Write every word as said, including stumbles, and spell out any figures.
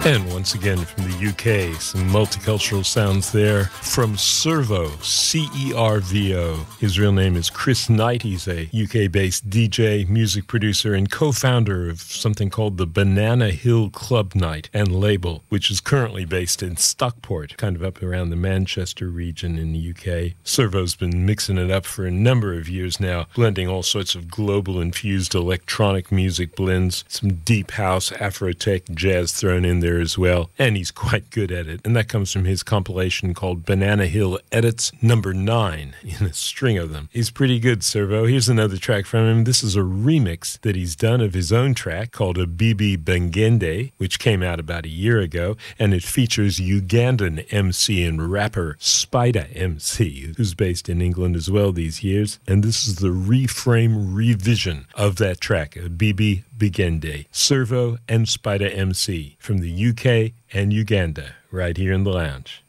And once again from the U K, some multicultural sounds there from Servo, C E R V O. His real name is Chris Knight. He's a U K-based D J, music producer, and co-founder of something called the Banana Hill Club Night and label, which is currently based in Stockport, kind of up around the Manchester region in the U K. Servo's been mixing it up for a number of years now, blending all sorts of global-infused electronic music blends, some deep house, Afro-tech, jazz thrown in there as well, and he's quite good at it. And that comes from his compilation called Banana Hill Edits number nine in a string of them. He's pretty good, Servo. Here's another track from him. This is a remix that he's done of his own track called a Bibi Bengende, which came out about a year ago, and it features Ugandan M C and rapper Spider M C, who's based in England as well these years. And this is the reframe revision of that track, a Bibi Bengende, Servo and Spider M C from the U K and Uganda, right here in the lounge.